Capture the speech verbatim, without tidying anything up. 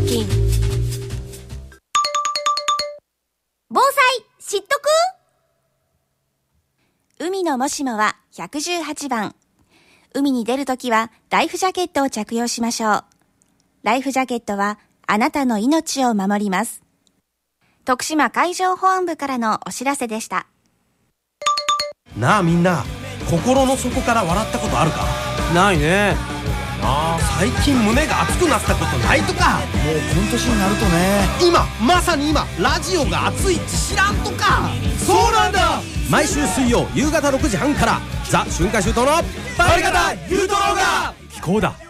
金。防災知っとく？海のもしもはひゃくじゅうはちばん。海に出るときはライフジャケットを着用しましょう。ライフジャケットはあなたの命を守ります。徳島海上保安部からのお知らせでした。 なあみんな、心の底から笑ったことあるか？ ないね。 ああ、最近胸が熱くなったことないとか？ もうこの年になるとね、 今まさに今ラジオが熱いって知らんとか？そうなんだ。毎週水曜夕方ろくじはんからザ・春夏秋冬のバリカタユートロが聞こうだ。